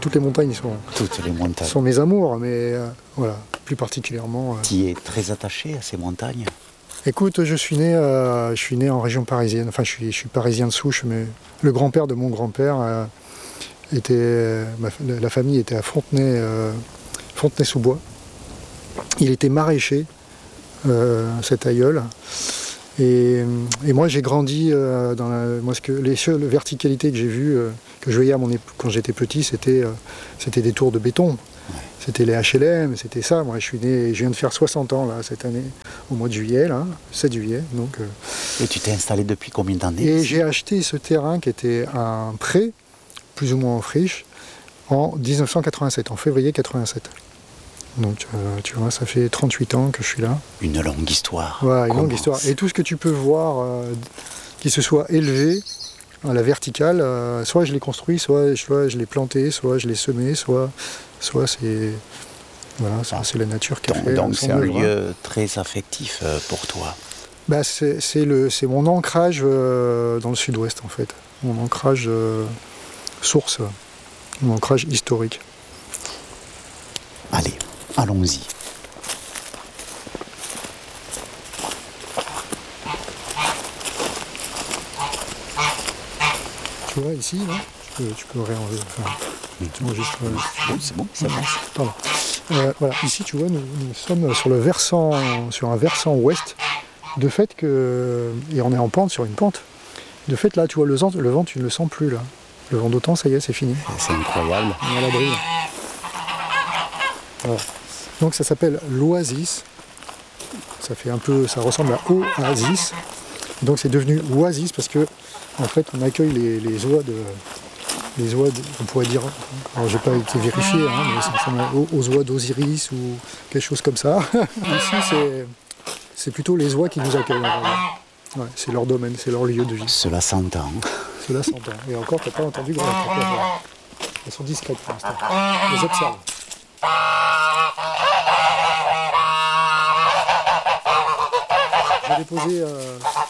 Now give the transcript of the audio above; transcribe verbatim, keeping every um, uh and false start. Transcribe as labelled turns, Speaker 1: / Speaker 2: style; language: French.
Speaker 1: toutes les montagnes sont,
Speaker 2: Toutes les montagnes.
Speaker 1: sont mes amours, mais euh, voilà, plus particulièrement. Euh...
Speaker 2: Tu es très attaché à ces montagnes?
Speaker 1: Écoute, je suis né, euh, je suis né en région parisienne. Enfin, je suis, je suis parisien de souche, mais le grand-père de mon grand-père euh, était, euh, ma, la famille était à Fontenay, euh, Fontenay-sous-Bois. Il était maraîcher, euh, cet aïeul. Et, et moi, j'ai grandi euh, dans la, moi, ce que, les seules verticalités que j'ai vues, euh, que je voyais à mon époque, quand j'étais petit, c'était euh, c'était des tours de béton. C'était les H L M, c'était ça. Moi, je suis né, je viens de faire soixante ans là cette année, au mois de juillet, là, sept juillet. Donc, euh,
Speaker 2: et tu t'es installé depuis combien d'années?
Speaker 1: Et j'ai acheté ce terrain qui était un pré, plus ou moins en friche, en dix-neuf cent quatre-vingt-sept, en février quatre-vingt-sept. Donc euh, tu vois, ça fait trente-huit ans que je suis là.
Speaker 2: Une longue histoire.
Speaker 1: Ouais, une
Speaker 2: Commence.
Speaker 1: longue histoire. Et tout ce que tu peux voir euh, qui se soit élevé à la verticale, euh, soit je l'ai construit, soit, soit je l'ai planté, soit je l'ai semé, soit, soit c'est voilà, ça, c'est la nature qui a
Speaker 2: donc,
Speaker 1: fait.
Speaker 2: Donc c'est un
Speaker 1: œuvre,
Speaker 2: lieu
Speaker 1: hein.
Speaker 2: très affectif euh, pour toi.
Speaker 1: Bah, c'est, c'est, le, c'est mon ancrage euh, dans le sud-ouest en fait. Mon ancrage euh, source, mon ancrage historique.
Speaker 2: Allez, allons-y.
Speaker 1: Tu vois ici, là, tu peux, tu peux réenlever, enfin, tu enregistres. Euh,
Speaker 2: oui, c'est bon, ça passe.
Speaker 1: Pardon. Euh, voilà, ici, tu vois, nous, nous sommes sur le versant, sur un versant ouest. De fait que, et on est en pente, sur une pente. De fait, là, tu vois, le vent, le vent, tu ne le sens plus là. Le vent d'autant, ça y est, c'est fini.
Speaker 2: C'est incroyable.
Speaker 1: On est à l'abri. Voilà. Donc ça s'appelle l'oasis. Ça fait un peu, ça ressemble à oasis. Donc c'est devenu oasis parce que en fait on accueille les, les oies de, les oies, de, on pourrait dire, alors j'ai pas été vérifié, hein, mais ça ressemble aux, aux oies d'Osiris ou quelque chose comme ça. Ici c'est, c'est plutôt les oies qui nous accueillent. Ouais, c'est leur domaine, c'est leur lieu de vie.
Speaker 2: Cela s'entend.
Speaker 1: Cela s'entend. Et encore, t'as pas entendu grand Elles sont discrètes pour l'instant. On les observe. Je vais déposer. Euh